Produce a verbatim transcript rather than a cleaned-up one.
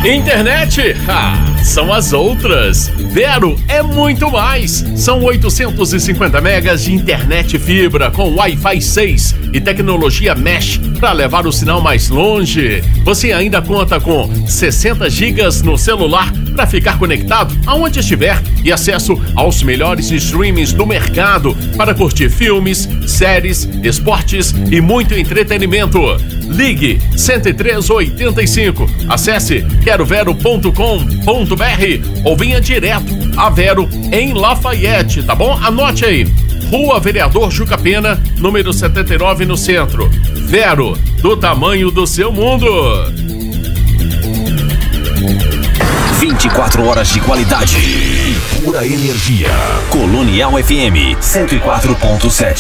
Internet? Ah, são as outras. Vero é muito mais. São oitocentos e cinquenta megas de internet fibra com Wi-Fi seis e tecnologia Mesh para levar o sinal mais longe. Você ainda conta com sessenta gigas no celular para ficar conectado aonde estiver e acesso aos melhores streamings do mercado para curtir filmes, séries, esportes e muito entretenimento. Ligue cento e três oitenta e cinco. Acesse quero vero ponto com ponto br ou venha direto a Vero em Lafayette, tá bom? Anote aí. Rua Vereador Juca Pena, número setenta e nove, no centro. Vero, do tamanho do seu mundo. vinte e quatro horas de qualidade e pura energia. Colonial F M cento e quatro ponto sete.